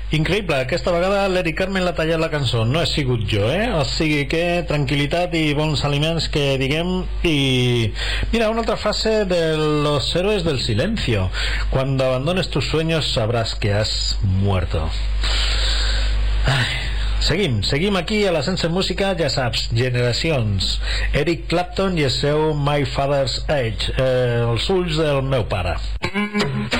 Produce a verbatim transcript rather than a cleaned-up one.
Increïble, aquesta vegada l'Eric Carmen l'ha tallat la cançó, no he sigut jo, eh? O sigui que tranquil·litat i bons aliments, que diguem. I mira, una altra frase de los héroes del silencio: cuando abandones tus sueños sabrás que has muerto. Ai. Seguim, seguim aquí a la Sense Música, ja saps, generacions. Eric Clapton i el seu My Father's Age, eh, els ulls del meu pare.